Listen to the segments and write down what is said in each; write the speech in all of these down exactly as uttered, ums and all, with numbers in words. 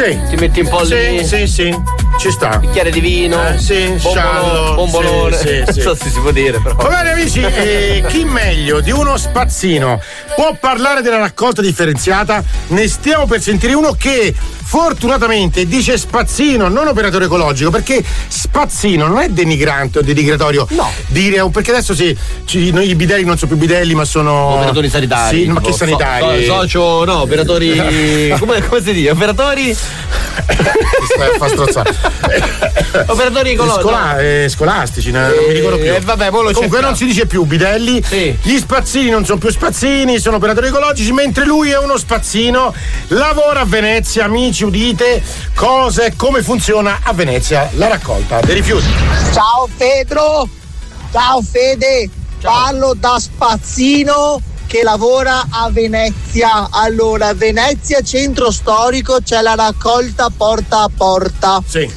Sì. Ti metti un po' sì, lì. Sì, sì, ci sta. Bicchiere di vino. Eh, sì, sciallo. Bombolone. Sì, sì, Non sì. so se si può dire, però. Va bene amici, eh, chi meglio di uno spazzino può parlare della raccolta differenziata? Ne stiamo per sentire uno che fortunatamente dice spazzino, non operatore ecologico, perché spazzino non è denigrante o denigratorio. No. Dire, perché adesso sì, ci, noi i bidelli non sono più bidelli, ma sono operatori sanitari. Sì, ma che sanitari? So, so, socio, no, operatori. come, come si dice? Operatori? Mi stai a far strozzare. Operatori ecologici. Scola- eh, scolastici, non mi ricordo più. Eh, vabbè, poi lo Comunque cerchiamo. non si dice più bidelli. Sì. Gli spazzini non sono più spazzini, sono operatori ecologici, mentre lui è uno spazzino, lavora a Venezia. Amici, udite cosa e come funziona a Venezia la raccolta dei rifiuti. Ciao Pedro, ciao Fede, ciao. Parlo da spazzino che lavora a Venezia. Allora, Venezia centro storico c'è la raccolta porta a porta. Sì.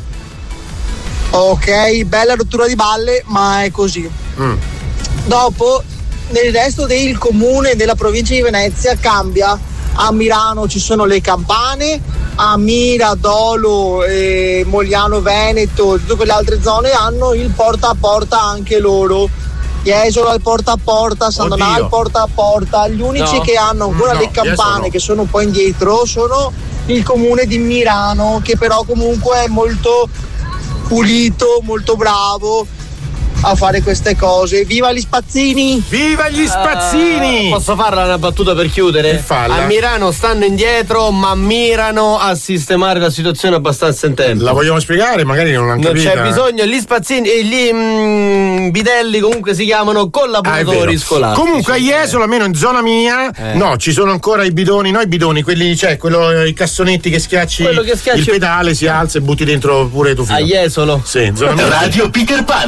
Ok, bella rottura di balle, ma è così. Mm. Dopo, nel resto del comune della provincia di Venezia cambia. A Milano ci sono le campane, a Mira, Dolo, eh, Mogliano Veneto, tutte quelle altre zone hanno il porta a porta anche loro. Jesolo al porta a porta, San Donà al porta a porta. Gli unici No. che hanno ancora No, le campane Jesolo. che sono un po' indietro sono il comune di Mirano, che però comunque è molto pulito, molto bravo a fare queste cose. Viva gli spazzini! Viva gli spazzini! Uh, posso farla una battuta per chiudere? E falla. A Milano stanno indietro, ma mirano a sistemare la situazione abbastanza in tempo. La vogliamo spiegare? Magari non l'hanno Non capita. c'è bisogno, gli spazzini e gli mm, bidelli comunque si chiamano Ah, è collaboratori vero. scolastici. Comunque a Jesolo, almeno in zona mia, Eh. no, ci sono ancora i bidoni, no i bidoni, quelli, cioè quello, i cassonetti che schiacci, Quello che schiacci- il pedale, si alza e butti dentro pure tu. A Jesolo. Sì, in zona mia. Radio Peter Pan.